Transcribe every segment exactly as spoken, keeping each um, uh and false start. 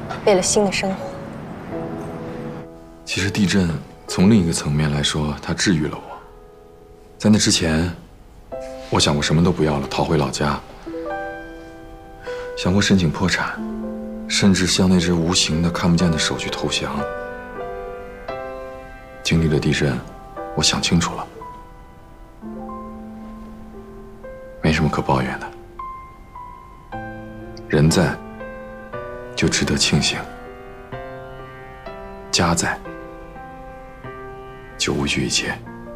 为了新的生活。 其实地震从另一个层面来说，它治愈了我。在那之前，我想过什么都不要了，逃回老家，想过申请破产，甚至向那只无形的、看不见的手去投降。经历了地震，我想清楚了，没什么可抱怨的。人在，就值得庆幸；家在，就无惧一切。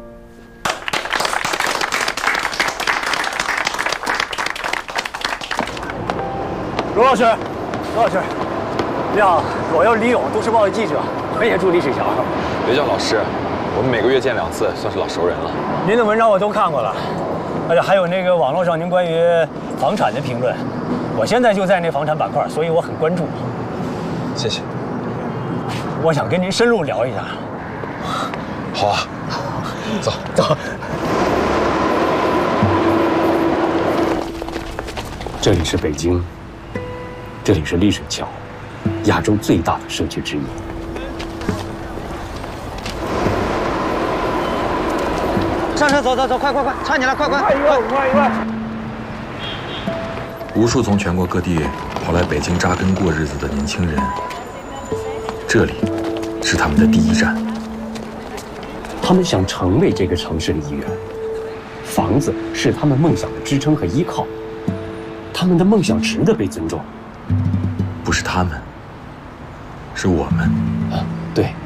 罗老师，罗老师，你好，我叫李勇，都市报的记者，我也住丽水桥。 别叫老师，我们每个月见两次，算是老熟人了。 您的文章我都看过了，而且还有那个网络上您关于房产的评论，我现在就在那房产板块，所以我很关注。 谢谢。 我想跟您深入聊一下。 好啊，走走。 这里是北京，这里是丽水桥，亚洲最大的社区之一。 上车，走走走，快快快，差你了，快快快快快快！ 无数从全国各地跑来北京扎根过日子的年轻人，这里是他们的第一站。 他们想成为这个城市的一员，房子是他们梦想的支撑和依靠，他们的梦想值得被尊重。 不是他们，是我们。 啊，对。